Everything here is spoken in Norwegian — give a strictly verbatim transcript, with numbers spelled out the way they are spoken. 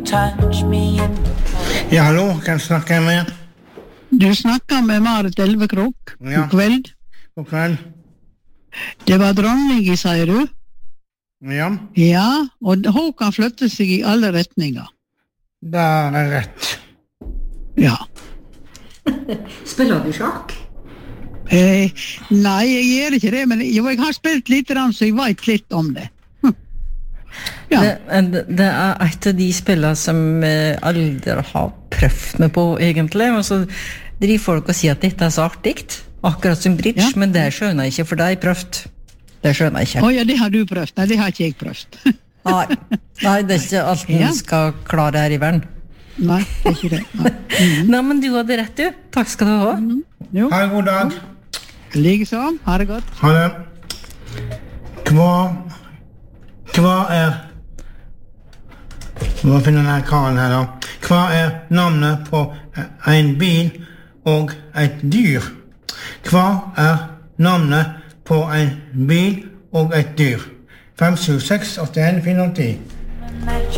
touch me in the Ja, hallo, kan snakke med? Du snakker med Marit Elvekrok. Ja. God kveld. God kveld. Det var dronning, sier du? Ja, Ja, og hun kan flytte seg i alle retninger. det er rett. Ja. Spiller du sjakk? Eh, nei, jeg gjør ikke det, men jo, jeg har spilt litt, så jeg vet litt om det. Hm. Ja. Det, det er et av de spillene som jeg aldri har prøvd meg på, egentlig. Og så driver folk og sier at dette er så artigt, akkurat som bridge, Ja. men det skjønner jeg ikke, for det har jeg prøvd. Det skjønner jeg ikke. Å ja, det har du prøvd. Nei, det har ikke jeg prøvd. Nei, Nei det er ikke alt en Ja. skal klare her i verden. Nei, det er ikke det. Nei. Mhm. Nei, men du hadde rett, du. Takk skal du ha. Jo, Ha en god dag. liksom. Ha det godt. Ha det. Hva, hva er, hva finner denne karen her da? Hva er navnet på en bil og et dyr? Hva er navnet på en bil og et dyr? fem sju seks åtte en fire ti. that